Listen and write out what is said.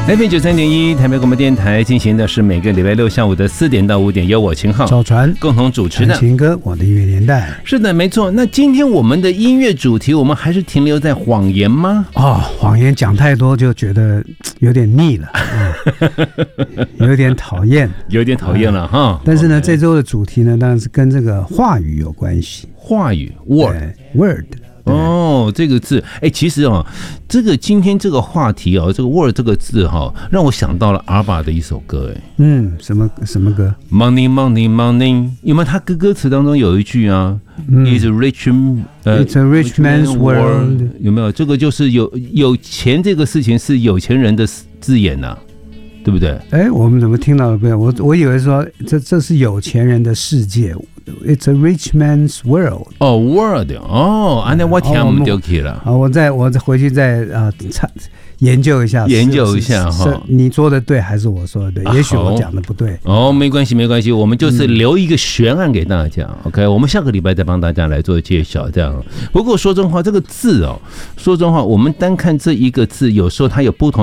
FM93.1台北广播电台进行的是每个礼拜六下午的4点到5点，由我秦昊、 赵传共同主持的秦哥我的音乐年代。 是的，没错。那今天我们的音乐主题，我们还是停留在谎言吗？ 谎言讲太多就觉得有点腻了，有点讨厌， 有点讨厌了哈。 但是呢，这周的主题呢，当然是跟这个话语有关系。 话语 word。这个字，其实这个今天这个话题这个 word 这个字让我想到了阿爸的一首歌， 什么歌 ？Money Money Money， 有没有？他歌词当中有一句It's a rich man's world， 有没有？这个就是有钱这个事情是有钱人的字眼呐，对不对？ 我们怎么听到的？我以为说这是有钱人的世界。It's a rich man's world。 world。那我听不就可以了。 我再回去再研究一下，你说的对还是我说的对？也许我讲的不对。 没关系，我们就是留一个悬案给大家。OK， 我们下个礼拜再帮大家来做揭晓。这样。不过说真话，这个字说真话，我们单看这一个字，有时候它有不同。